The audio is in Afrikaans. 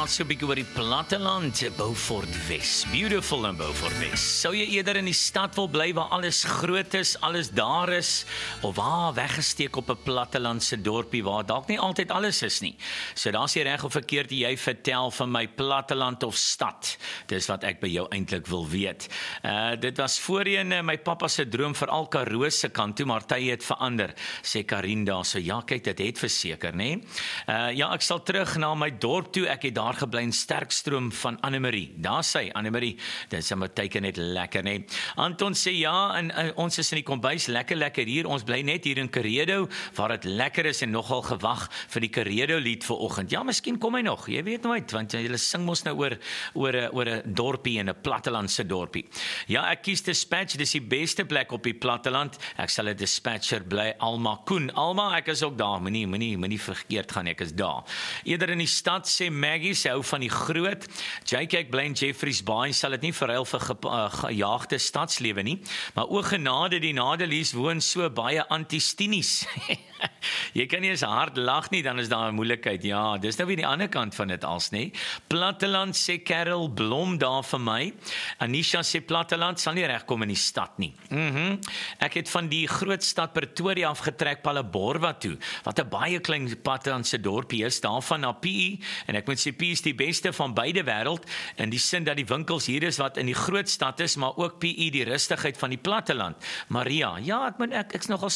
praat so 'n bietjie oor die platteland, Beaufort Wes. Beautiful in Beaufort Wes. Sou jy eerder in die stad wil bly waar alles groot is, alles daar is, of waar weggesteek op 'n plattelandse dorpie waar dalk nie altyd alles is nie. So daar's jy reg of verkeerd, jy vertel van my platteland of stad. Dis wat ek by jou eintlik wil weet. Dit was voorheen my pappa se droom vir al Karoo se kant toe, maar tye het verander, sê Karin daar. So ja, kyk, dit het verseker, né? Ja, ek sal terug na my dorp toe. Ek het daar gebly in Sterkstroom van Annemarie. Daar sê Annemarie, dit is sommer teken net lekker, né? Anton sê ja, en ons is in die kombuis lekker hier. Ons bly net hier in Karedo waar dit lekker is en nogal gewag vir die Karedo lied vanoggend. Ja, miskien kom hy nog. Jy weet nooit, want julle sing mos nou oor 'n dorpie en 'n plattelandse dorpie. Ja, ek kies Dispatch, dis die beste plek op die platteland. Ek sal 'n dispatcher bly. Alma Koen. Alma, ek is ook daar. Moenie verkeerd gaan, ek is daar. Eerder in die stad, sê Maggie, sy hou van die groot. JK, ek bly in Jeffreys Bay, sal dit nie verruil vir gejaagde stadslewe nie. Maar o genade, die Nadelies woon so baie antistinies. Jy kan nie eens hard lag nie, dan is daar 'n moeilikheid. Ja, dis nou weer die ander kant van dit als, nê. Platteland, sê Carol Blom daar vir my. Anisha sê platteland sal nie regkom in die stad nie. Ek het van die groot stad Pretoria afgetrek Palleborwa toe, wat 'n baie klein plattelandse dorpie is, daarvan na PE, en ek moet sê PE is die beste van beide wêreld, in die sin dat die winkels hier is wat in die groot stad is, maar ook PE die rustigheid van die platteland. Maria, ja, ek's nogal